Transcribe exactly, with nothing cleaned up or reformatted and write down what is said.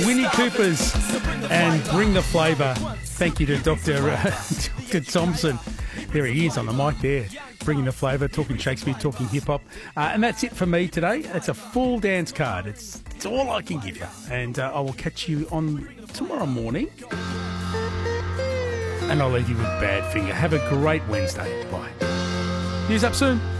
Winnie Cooper's and Bring the Flavour. Thank you to Doctor Uh, Doctor Thompson. There he is on the mic there, bringing the flavour, talking Shakespeare, talking hip-hop. Uh, and that's it for me today. It's a full dance card. It's, it's all I can give you. And uh, I will catch you on tomorrow morning. And I'll leave you with Badfinger. Have a great Wednesday. Bye. News up soon.